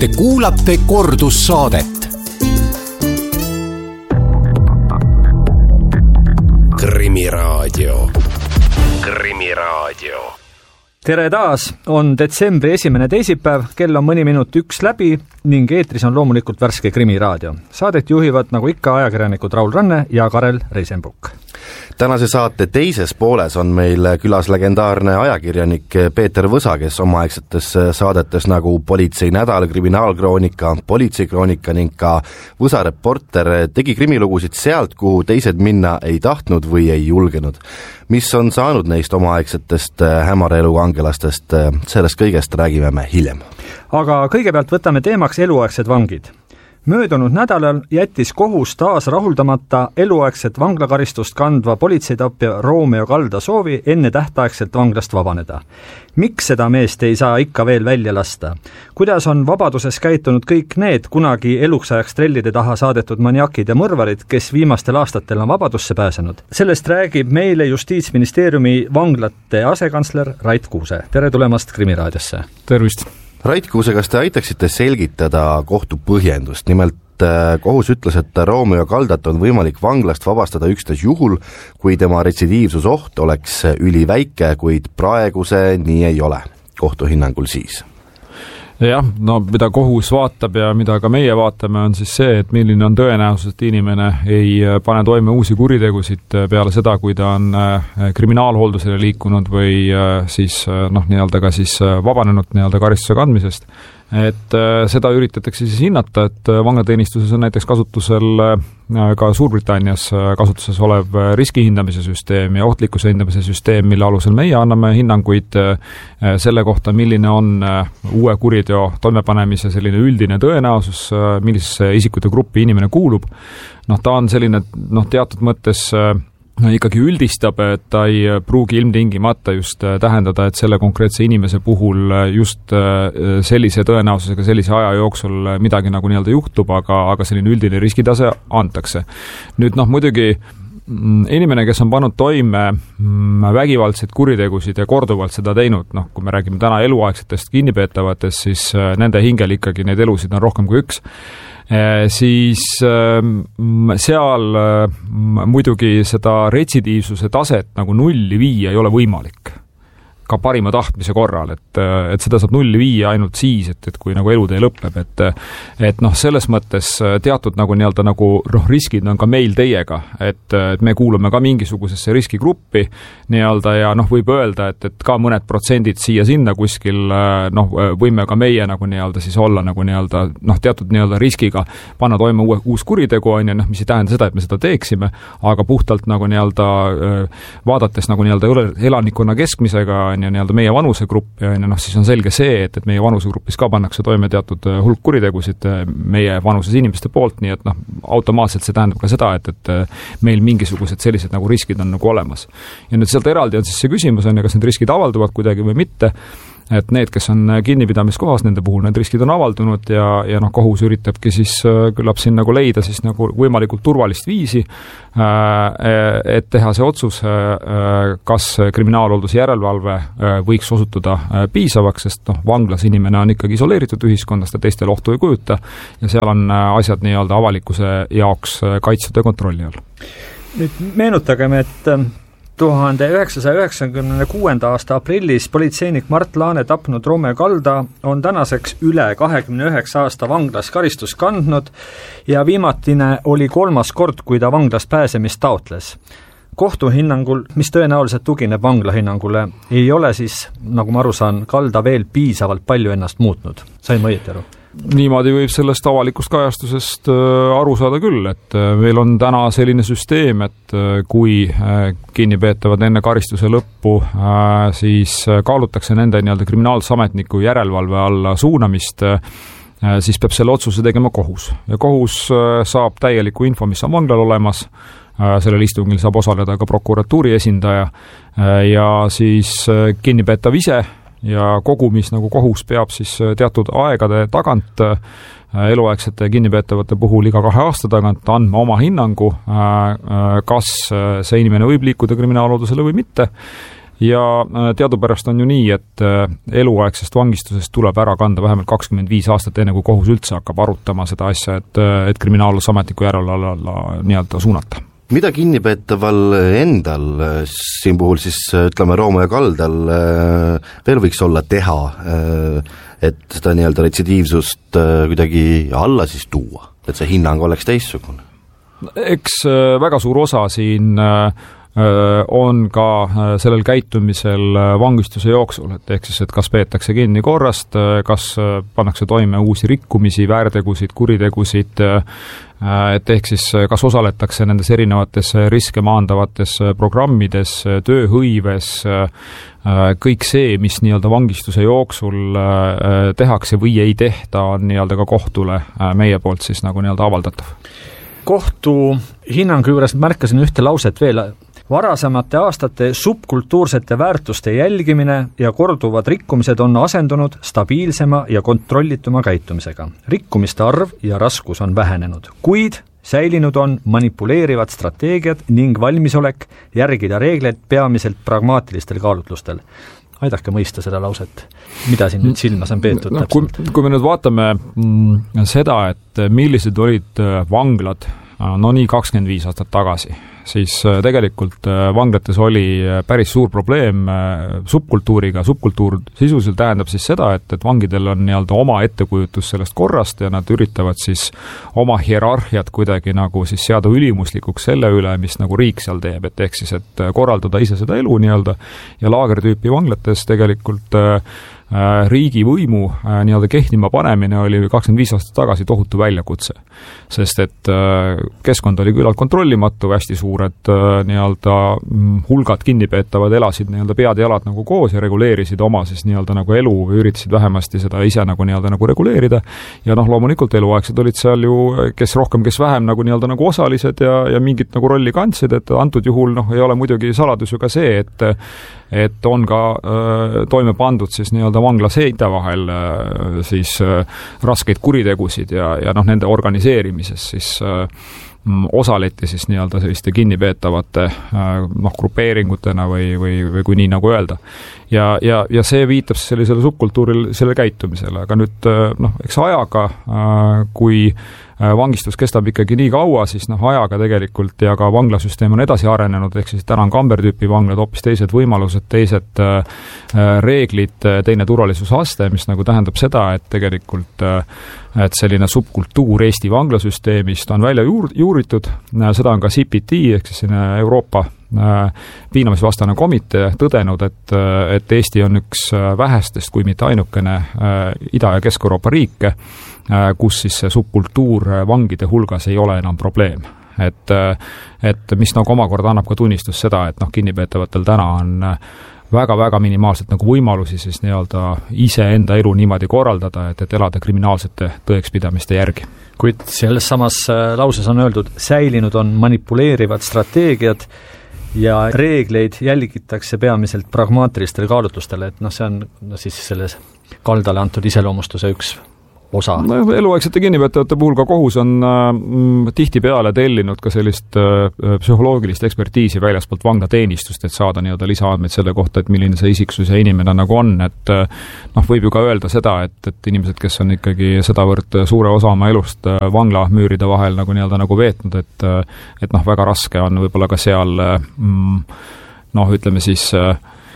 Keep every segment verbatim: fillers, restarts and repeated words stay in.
Te kuulate kordussaadet. Krimiraadio. Krimiraadio. Tere taas, on detsembri esimene teisipäev, kell on mõni minut üks läbi ning eetris on loomulikult värske Krimiraadio. Saadet juhivad nagu ikka ajakirjanikud Raul Ranne ja Karel Reisenbuk. Tänase saate teises pooles on meil külas legendaarne ajakirjanik Peeter Võsa, kes omaaegsetes saadetes nagu Politsei nädal, Kriminaalkroonika, Politseikroonika ning ka Võsa reporter tegi krimilugusid sealt, kuhu teised minna ei tahtnud või ei julgenud. Mis on saanud neist omaaegsetest hämaraelu kangelastest, sellest kõigest räägime me hiljem. Aga kõigepealt võtame teemaks eluaegsed vangid. Möödunud nädalal jättis kohus taas rahuldamata eluaegset vanglakaristust kandva politseitapja Romeo Kalda soovi enne tähtaegselt vanglast vabaneda. Miks seda meest ei saa ikka veel välja lasta? Kuidas on vabaduses käitunud kõik need kunagi eluksajaks trellide taha saadetud maniakid ja mõrvarid, kes viimastel aastatel on vabadusse pääsenud? Sellest räägib meile Justiitsministeeriumi vanglate asekantsler Rait Kuuse. Tere tulemast Krimiraadiosse. Tervist! Rait Kuuse, kas te aitaksite selgitada kohtu põhjendust? Nimelt kohus ütles, et Romeo Kaldat on võimalik vanglast vabastada üksnes juhul, kui tema retsidiivsus oht oleks üliväike, kuid praegu see nii ei ole. Kohtu hinnangul siis. Jah, no mida kohus vaatab ja mida ka meie vaatame on siis see, et milline on tõenäosus, et inimene ei pane toime uusi kuritegusid peale seda, kui ta on kriminaalhooldusele liikunud või siis noh, nii-öelda ka siis vabanenud nii-öelda karistuse kandmisest. Et seda üritatakse siis hinnata, et vanglateenistuses on näiteks kasutusel ka Suurbritannias kasutuses olev riskihindamise süsteem ja ohtlikkuse hindamise süsteem, mille alusel meie anname hinnanguid selle kohta, milline on uue kuriteo toimepanemise selline üldine tõenäosus, millisesse isikute gruppi inimene kuulub. Noh, ta on selline noh, teatud mõttes ikkagi üldistab, et ta ei pruugi ilmtingimata just tähendada, et selle konkreetse inimese puhul just sellise tõenäosusega sellise aja jooksul midagi nagu nii-öelda juhtub, aga, aga selline üldine riskitase antakse. Nüüd noh, muidugi inimene, kes on pannud toime vägivaldseid kuritegusid ja korduvalt seda teinud, noh, kui me räägime täna eluaegsetest kinnipeetavatest, siis nende hingel ikkagi neid elusid on rohkem kui üks. Siis seal muidugi seda retsidiivsuse taset nagu nulli viia ei ole võimalik. Ka parima tahtmise korral, et, et seda saab nulli viia ainult siis, et, et kui nagu elutee lõpeb, et, et noh, selles mõttes teatud nagu nii-öelda nagu noh, riskid on ka meil teiega, et, et me kuulume ka mingisugusesse riskigruppi nii-öelda ja noh, võib öelda, et, et ka mõned protsendid siia-sinna kuskil noh, võime ka meie nagu nii-öelda siis olla nagu nii-öelda noh, teatud nii-öelda riskiga panna toime uue, uus kuritegu on ja noh, mis ei tähenda seda, et me seda teeksime, aga puhtalt nagu nii-öelda vaadates nagu nii-öelda elanikkonna keskmisega ja nii-öelda meie vanusegrupp ja noh, siis on selge see, et, et meie vanusegrupis ka pannakse toime teatud hulk kuritegusid meie vanuses inimeste poolt, nii et noh, automaatselt see tähendab ka seda, et, et meil mingisugused sellised nagu riskid on nagu olemas. Ja nüüd sealt eraldi on siis see küsimus on ja kas need riskid avalduvad kuidagi või mitte, et need, kes on kinnipidamiskohas, nende puhul need riskid on avaldunud ja, ja noh, kohus üritabki siis küllap siin nagu leida siis nagu võimalikult turvalist viisi, et teha see otsus, kas kriminaalhoolduse järelevalve võiks osutuda piisavaks, sest noh, vanglas inimene on ikkagi isoleeritud ühiskonnast ja teistel ohtu ei kujuta ja seal on asjad nii-öelda avalikkuse jaoks kaitstud ja kontrolli all. Nüüd meenutagem, et tuhande üheksasaja üheksakümne kuuenda aasta aprillis politseinik Mart Laane tapnud Romeo Kalda on tänaseks üle kahekümne üheksa aasta vanglas karistus kandnud ja viimatine oli kolmas kord, kui ta vanglast pääsemist taotles. Kohtu hinnangul, mis tõenäoliselt tugineb vangla hinnangule, ei ole siis, nagu ma aru saan, Kalda veel piisavalt palju ennast muutnud. Sain ma õieti aru? Niimoodi võib sellest avalikust kajastusest aru saada küll, et meil on täna selline süsteem, et kui kinnipeetavad enne karistuse lõppu, siis kaalutakse nende nii-öelda kriminaalsametniku järelevalve alla suunamist, siis peab selle otsuse tegema kohus. Ja kohus saab täieliku info, mis on vanglal olemas, sellel istungil saab osaleda ka prokuratuuri esindaja ja siis kinnipeetav ise ja kogu, mis nagu kohus peab siis teatud aegade tagant eluaegsete kinnipeetavate puhul iga kahe aasta tagant andma oma hinnangu, kas see inimene võib liikuda kriminaalhooldusele või mitte. ja teadupärast on ju nii, et eluaegsest vangistusest tuleb ära kanda vähemalt kakskümmend viis aastat enne, kui kohus üldse hakkab arutama seda asja, et, et kriminaalusametniku järele alla nii-öelda suunata. Mida kinnipeetaval endal, siin puhul siis ütleme Roomo ja Kaldal, veel võiks olla teha, et seda nii-öelda retsidiivsust kuidagi alla siis tuua, et see hinnang oleks teistsugune? Eks väga suur osa siin on ka sellel käitumisel vangistuse jooksul, et ehk siis, et kas peetakse kinni korrast, kas pannakse toime uusi rikkumisi, väärtegusid, kuritegusid, et ehk siis kas osaletakse nendes erinevates riske maandavates programmides, tööhõives, kõik see, mis nii-öelda vangistuse jooksul tehakse või ei tehta, on nii-öelda ka kohtule meie poolt siis nagu nii-öelda avaldatav. Kohtu hinnangu juures märkasin ühte lauset veel. Varasemate aastate subkultuursete väärtuste jälgimine ja korduvad rikkumised on asendunud stabiilsema ja kontrollituma käitumisega. Rikkumiste arv ja raskus on vähenenud, kuid säilinud on manipuleerivad strateegiad ning valmisolek järgida reegleid peamiselt pragmaatilistel kaalutlustel. Aidake mõista seda lauset, mida siin nüüd silmas on peetud no, täpselt? Kui, kui me nüüd vaatame mm, seda, et millised olid vanglad no nii kakskümmend viis aastat tagasi, siis tegelikult vanglates oli päris suur probleem subkultuuriga. Subkultuur sisuliselt tähendab siis seda, et, et vangidel on nii-öelda oma ettekujutus sellest korrast ja nad üritavad siis oma hierarhiat kuidagi nagu siis seada ülimuslikuks selle üle, mis nagu riik seal teeb, et ehk siis, et korraldada ise seda elu nii-öelda ja laagertüüpi vanglates tegelikult riigi võimu nii-öelda kehtima panemine oli kakskümmend viis aastat tagasi tohutu väljakutse. Sest et keskkond oli küllalt kontrollimatu, hästi suured nii-öelda hulgad kinnipeetavad elasid nii-öelda pead ja jalad nagu koos ja reguleerisid oma siis nii-öelda nagu elu või üritasid vähemasti seda ise nagu nii-öelda nagu reguleerida. Ja noh, loomulikult eluaegsed olid seal ju, kes rohkem, kes vähem nagu nii-öelda nagu osalised ja, ja mingit nagu rolli kandsid, et antud juhul noh, ei ole muidugi saladus ju ka see, et et on ka öö, toime pandud siis nii-öelda vangla seinte vahel öö, siis öö, raskeid kuritegusid ja, ja noh, nende organiseerimises siis öö, osaleti siis nii-öelda selliste kinnipeetavate noh, grupeeringutena või, või, või kui nii nagu öelda. Ja, ja, ja see viitab sellisele subkultuuril selle käitumisele, aga nüüd noh, eks ajaga, kui vangistus kestab ikkagi nii kaua, siis noh, ajaga tegelikult ja ka vanglasüsteem on edasi arenenud, ehk siis täna on Kamber-tüüpi vanglad hoopis teised võimalused, teised reeglid, teine turvalisusaste, mis nagu tähendab seda, et tegelikult et selline subkultuur Eesti vanglasüsteemist on välja juur, juuritud, seda on ka C P T, ehk siis Euroopa piinamisvastane komitee tõdenud, et, et Eesti on üks vähestest, kui mitte ainukene Ida- ja Kesk-Euroopa riike, kus siis see subkultuur vangide hulgas ei ole enam probleem. Et, et mis nagu omakorda annab ka tunnistus seda, et noh, kinnipeetavatel täna on väga-väga minimaalselt nagu võimalusi siis nii-öelda ise enda elu niimoodi korraldada, et, et elada kriminaalsete tõekspidamiste järgi. Kuid selles samas lauses on öeldud, säilinud on manipuleerivad strateegiad ja reegleid jälgitakse peamiselt pragmaatilistel kaalutlustel, et noh, see on no siis selles Kaldale antud iseloomustuse üks osa. No, eluaegsete kinnipeetavate puhul ka kohus on äh, tihtipeale tellinud ka sellist äh, psühholoogilist ekspertiisi väljaspoolt vanglateenistust, et saada nii-öelda lisaandmeid selle kohta, et milline see isiksus ja inimene nagu on, et äh, noh, võib ju ka öelda seda, et, et inimesed, kes on ikkagi sedavõrd suure osa oma elust äh, vanglamüüride vahel nagu nii-öelda nagu veetnud, et, äh, et noh, väga raske on võib-olla ka seal äh, noh, ütleme siis äh,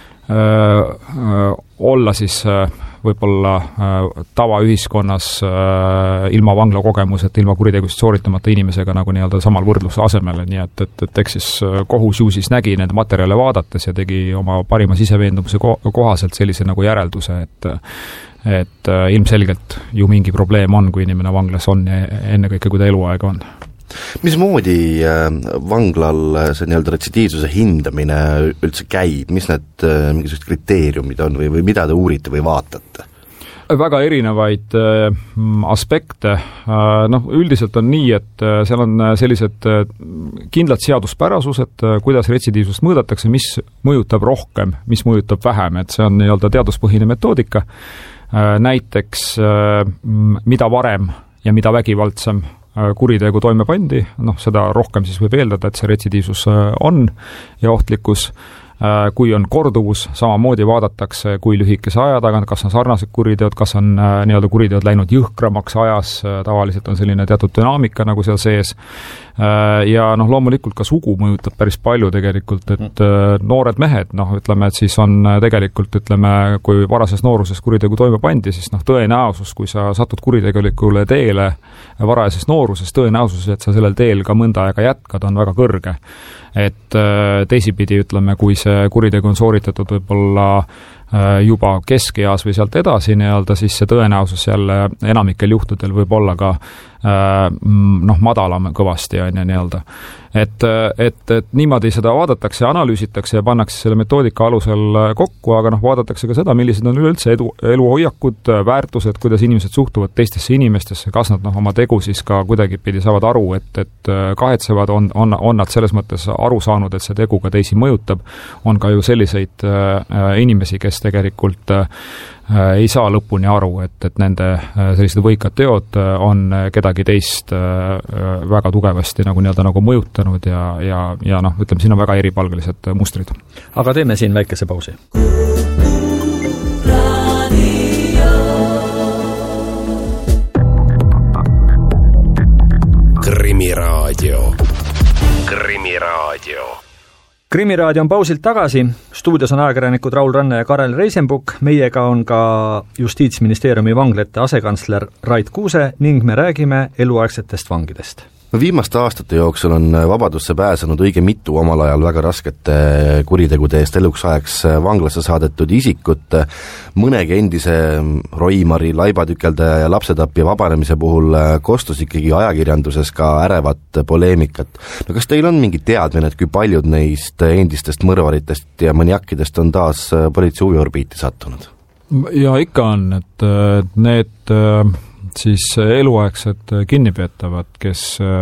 äh, olla siis äh, võib-olla äh, tavaühiskonnas äh, ilma vangla kogemuseta, ilma kuritegusid sooritamata inimesega nagu nii-öelda samal võrdluse asemele, nii et, et, et eks siis kohus ju siis nägi nende materjale vaadates ja tegi oma parima siseveendumuse kohaselt sellise nagu järelduse, et et äh, ilmselgelt ju mingi probleem on, kui inimene vanglas on ja ennekõike, kui ta eluaega on. Mismoodi vanglal see nii-öelda retsidiivsuse hindamine üldse käib, mis need mingisugused kriteeriumid on või, või mida te uurite või vaatate? Väga erinevaid äh, aspekte, äh, noh üldiselt on nii, et äh, seal on sellised äh, kindlad seaduspärasused, äh, kuidas retsidiivsust mõõdetakse, mis mõjutab rohkem, mis mõjutab vähem, et see on nii-öelda teaduspõhine metoodika, äh, näiteks äh, mida varem ja mida vägivaldsem kuritegu toime pandi, noh seda rohkem siis võib eeldada, et see retsidiivsus on ja ohtlikkus. kui on korduvus, samamoodi vaadatakse, kui lühikese aja tagant, kas on sarnased kuriteod, kas on nii-öelda kuriteod läinud jõhkramaks ajas, tavaliselt on selline teatud dünaamika nagu seal sees, ja noh, loomulikult ka sugu mõjutab päris palju tegelikult, et noored mehed, noh, ütleme, et siis on tegelikult, ütleme, kui varases nooruses kuritegu toime pandi, siis noh, tõenäosus, kui sa satud kuritegelikule teele varajases nooruses, tõenäosus, et sa sellel teel ka mõnda aega jätkad, on väga kõrge. Et teisipidi, ütleme, kui see kuritegu on sooritatud võib-olla juba keskeas või sealt edasi nii-öelda, siis see tõenäosus jälle enamikel juhtudel võib olla ka noh, madalam kõvasti on ja nii-öelda. Et, et, et niimoodi seda vaadatakse, analüüsitakse ja pannakse selle metoodika alusel kokku, aga noh, vaadatakse ka seda, millised on üleüldse edu, eluhoiakud, väärtused, kuidas inimesed suhtuvad teistesse inimestesse, kas nad noh, oma tegu siis ka kuidagi pidi saavad aru, et, et kahetsevad, on, on, on nad selles mõttes aru saanud, et see tegu ka teisi mõjutab, on ka ju selliseid äh, inimesi, kes tegelikult äh, ei saa lõpuni aru, et, et nende sellised võikad teod on kedagi teist väga tugevasti nagu nii-öelda nagu mõjutanud ja, ja, ja noh, ütleme, siin on väga eripalgelised mustrid. Aga teeme siin väikese pausi. Krimiraadio. Krimiraadio. Krimiraadio on pausilt tagasi, stuudios on ajakirjanikud Raul Ranne ja Karel Reisenbuk, meiega on ka Justiitsministeeriumi vanglate asekantsler Rait Kuuse ning me räägime eluaegsetest vangidest. Viimaste aastate jooksul on vabadusse pääsenud õige mitu omal ajal väga raskete kuritegude eest eluks ajaks vanglasse saadetud isikut. Mõnegi endise roimari, laibadükeldaja ja lapsetapja vabanemise puhul kostus ikkagi ajakirjanduses ka ärevat poleemikat. No kas teil on mingi teadmine, et kui paljud neist endistest mõrvaritest ja maniakidest on taas politsei huviorbiiti sattunud? Ja ikka on, et need siis eluaegsed kinnipeetavad, kes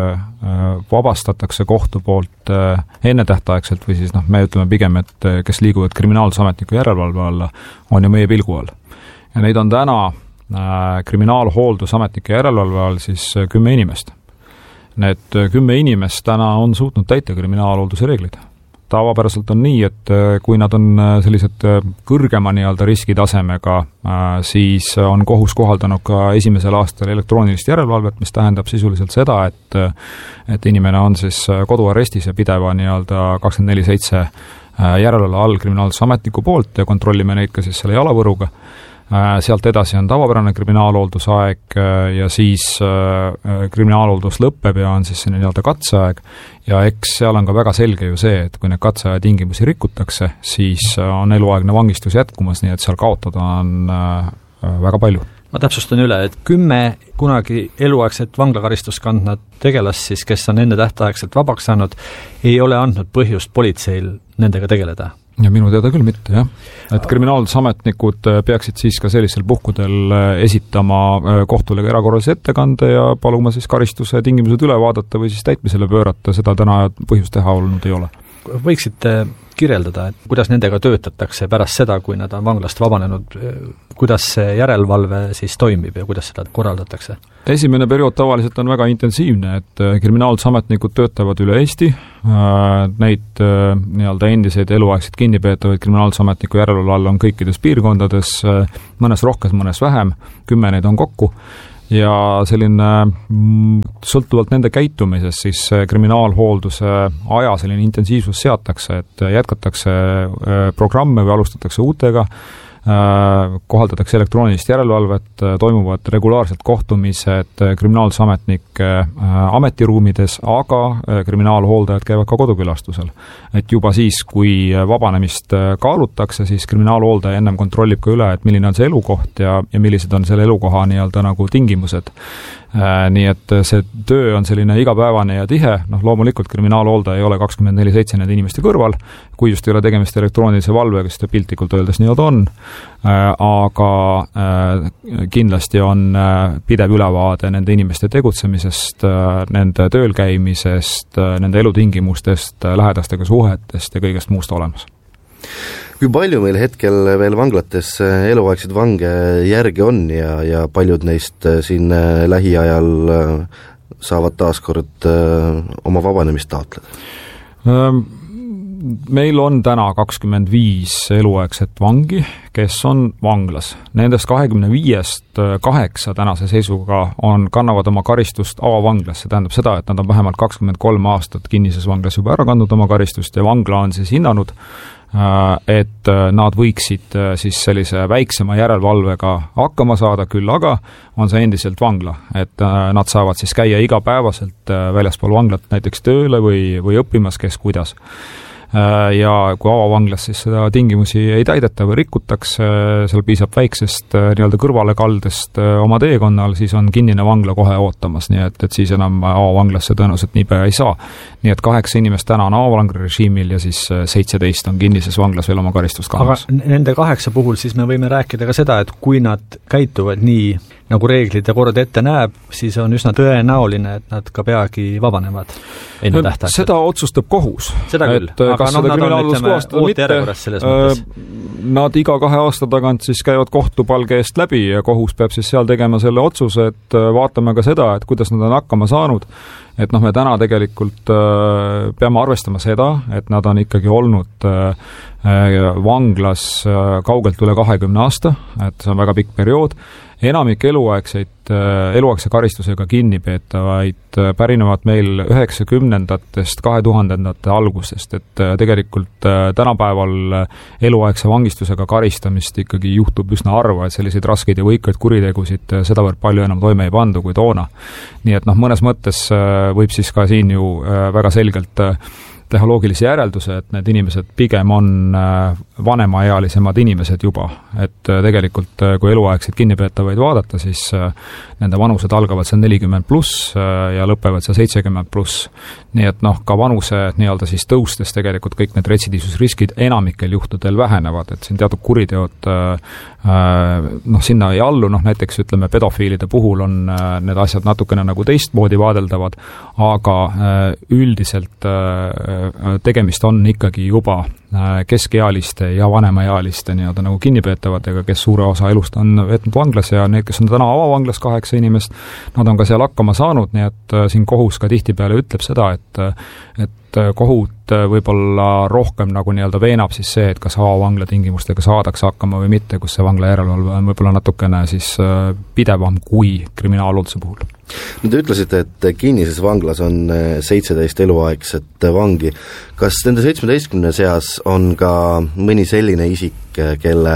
vabastatakse kohtu poolt ennetähtaegselt või siis noh, me ütleme pigem, et kes liiguvad kriminaalsusametniku järelevalve alla, on ju meie pilgu all. Ja neid on täna kriminaalhooldusametnike järelevalve all siis kümme inimest. Need kümme inimest täna on suutnud täita kriminaalhoolduse reeglid. Tavapäraselt on nii, et kui nad on sellised kõrgema nii-öelda riskitasemega, siis on kohus kohaldanud ka esimesel aastal elektroonilist järelevalvet, mis tähendab sisuliselt seda, et, et inimene on siis koduarestis ja pideva nii-öelda kakskümmend neli seitse järelevalve all kriminaalsusametniku poolt ja kontrollime neid ka siis selle jalavõruga. Sealt edasi on tavapärane kriminaalhooldusaeg ja siis kriminaalhooldus lõpeb ja on siis selline nii-öelda katseaeg ja eks seal on ka väga selge ju see, et kui need katseaja tingimusi rikutakse, siis on eluaegne vangistus jätkumas, nii et seal kaotada on väga palju. Ma täpsustan üle, et kümme kunagi eluaegset vanglakaristust kandnud tegelast siis, kes on enne tähtaegselt vabaks saanud, ei ole andnud põhjust politseil nendega tegeleda. Ja minu teada küll mitte, jah. Et kriminaalsusametnikud peaksid siis ka sellisel puhkudel esitama kohtule erakorralise ettekande ja paluma siis karistuse tingimused üle vaadata või siis täitmisele pöörata, seda täna põhjust teha olnud ei ole. Võiksite kirjeldada, et kuidas nendega töötatakse pärast seda, kui nad on vanglast vabanenud, kuidas see järelevalve siis toimib ja kuidas seda korraldatakse? Esimene periood tavaliselt on väga intensiivne, et kriminaalsusametnikud töötavad üle Eesti, neid nii-öelda endiseid eluaegseid kinnipeetavaid kriminaalsusametniku järelevalve all on kõikides piirkondades, mõnes rohkem, mõnes vähem, kümme neid on kokku, ja selline sõltuvalt nende käitumisest siis kriminaalhoolduse aja selline intensiivsus seatakse, et jätkatakse programme või alustatakse uutega, kohaldatakse elektroonilist järelevalvet, toimuvad regulaarselt kohtumised kriminaalsusametnike ametiruumides, aga kriminaalhooldajad käivad ka kodukülastusel. Et juba siis, kui vabanemist kaalutakse, siis kriminaalhooldaja ennem kontrollib ka üle, et milline on see elukoht ja, ja millised on selle elukoha nii-öelda nagu tingimused. Nii et see töö on selline igapäevane ja tihe, noh loomulikult kriminaalhooldaja ei ole kakskümmend neli seitse nende inimeste kõrval, kui just ei ole tegemist elektroonilise valvega, siis ta piltlikult öeldes nii-öelda on, aga kindlasti on pidev ülevaade nende inimeste tegutsemisest, nende tööl käimisest, nende elutingimustest, lähedastega suhetest ja kõigest muust olemas. Kui palju meil hetkel veel vanglates eluaegseid vange järgi on ja, ja paljud neist siin lähiajal saavad taaskord oma vabanemist taotleda? meil on täna kakskümmend viis eluaegset vangi, kes on vanglas. Nendest kahekümne viiest kaheksa tänase seisuga on, kannavad oma karistust avavanglas. See tähendab seda, et nad on vähemalt kakskümmend kolm aastat kinnises vanglas juba ära kandnud oma karistust ja vangla on siis hinnanud, et nad võiksid siis sellise väiksema järelevalvega hakkama saada, küll aga on see endiselt vangla, et nad saavad siis käia igapäevaselt väljaspool vanglat näiteks tööle või, või õppimas, kes kuidas. Ja kui avavanglas siis seda tingimusi ei täideta või rikutakse, seal piisab väiksest nii-öelda kõrvalekaldest oma teekonnal, siis on kinnine vangla kohe ootamas, nii et, et siis enam avavanglasse tõenäoliselt niipea ei saa. Nii et kaheksa inimest täna on avavangla režiimil ja siis seitseteist on kinnises vanglas veel oma karistust kandmas. Aga nende kaheksa puhul siis me võime rääkida ka seda, et kui nad käituvad nii, nagu reeglid ja kord ette näeb, siis on üsna tõenäoline, et nad ka peagi vabanevad enne tähtaegselt. Seda otsustab kohus. Seda küll, et, aga noh, nad on, ütleme, ootejärjekorras selles mõttes. Nad iga kahe aasta tagant siis käivad kohtupalge eest läbi ja kohus peab siis seal tegema selle otsuse, et vaatame ka seda, et kuidas nad on hakkama saanud. Et noh, me täna tegelikult äh, peame arvestama seda, et nad on ikkagi olnud äh, vanglas äh, kaugelt üle kahekümne aasta, et see on väga pikk periood. Enamik eluaegseid, eluaegse karistusega kinnipeetavaid pärinevad meil üheksakümnendatest, kahe tuhandendate algusest, et tegelikult tänapäeval eluaegse vangistusega karistamist ikkagi juhtub üsna harva, et selliseid raskeid ja võikaid kuritegusid sedavõrd palju enam toime ei pandu kui toona. Nii et noh, mõnes mõttes võib siis ka siin ju väga selgelt teha loogilise järelduse, et need inimesed pigem on vanemaealisemad inimesed juba. Et tegelikult, kui eluaegseid kinnipeetavaid vaadata, siis nende vanused algavad seal nelikümmend pluss ja lõpevad seal seitsekümmend pluss. Nii et noh, ka vanuse nii-öelda siis tõustes tegelikult kõik need retsidiivsusriskid enamikel juhtudel vähenevad, et siin teatud kuriteod noh, sinna ei allu, noh näiteks ütleme pedofiilide puhul on need asjad natukene nagu teistmoodi vaadeldavad, aga üldiselt tegemist on ikkagi juba keskealiste ja vanemaealiste nii-öelda nagu kinnipeetavatega, kes suure osa elust on veetnud vanglas ja need, kes on täna avavanglas kaheksa inimest, nad on ka seal hakkama saanud, nii et siin kohus ka tihtipeale ütleb seda, et, et kohut võib-olla rohkem nagu nii-öelda veenab siis see, et kas avavangla tingimustega saadakse hakkama või mitte, kus see vangla järelevalve on võib-olla natukene siis pidevam kui kriminaalhoolduse puhul. No te ütlesite, et kinnises vanglas on seitseteist eluaegset vangi. Kas nende seitsmeteistkümne seas on ka mõni selline isik, kelle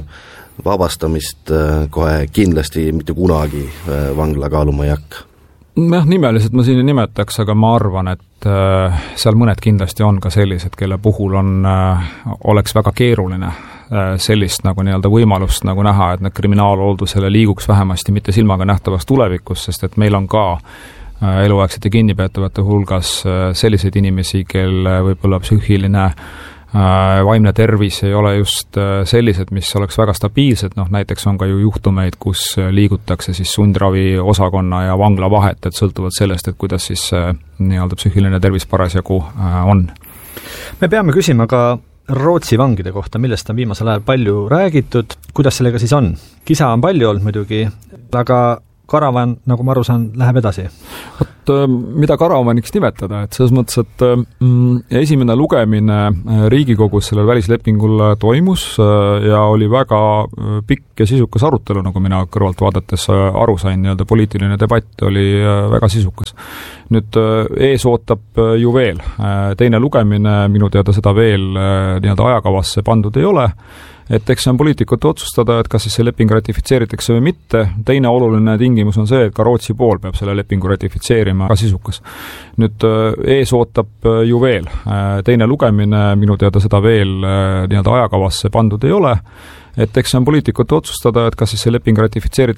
vabastamist kohe kindlasti mitte kunagi vangla kaaluma ei hakka? Jah, nimeliselt ma siin ei nimetaks, aga ma arvan, et äh, seal mõned kindlasti on ka sellised, kelle puhul on, äh, oleks väga keeruline äh, sellist nagu nii-öelda võimalust nagu näha, et need kriminaalhooldusele liiguks vähemasti mitte silmaga nähtavas tulevikus, sest et meil on ka äh, eluaegsete kinnipeetavate hulgas äh, selliseid inimesi, kelle võib-olla psüühiline vaimne tervis ei ole just sellised, mis oleks väga stabiilsed, noh näiteks on ka ju juhtumeid, kus liigutakse siis sundravi osakonna ja vangla vahet, et sõltuvalt sellest, et kuidas siis nii-öelda psüühiline tervis parasjagu on. Me peame küsima ka Rootsi vangide kohta, millest on viimasel ajal palju räägitud, kuidas sellega siis on? Kisa on palju olnud muidugi, aga karavan, nagu ma aru saan, läheb edasi. Võt, mida karavaniks nimetada, et selles mõttes, et mm, esimene lugemine Riigikogus sellel välislepingul toimus ja oli väga pikk ja sisukas arutelu, nagu mina kõrvalt vaadates aru sain, nii-öelda poliitiline debatt oli väga sisukas. Nüüd ees ootab ju veel. Teine lugemine minu teada seda veel nii-öelda ajakavasse pandud ei ole, et eks see on poliitikute otsustada, et kas siis see leping ratifitseeritakse või mitte. Teine oluline tingimus on see, et ka Rootsi pool peab selle lepingu ratifitseerima ka sisukas. Nüüd ees ootab ju veel. Teine lugemine minu teada seda veel nii-öelda ajakavasse pandud ei ole, et eks see on poliitikute otsustada, et kas siis see leping ratifitseeritakse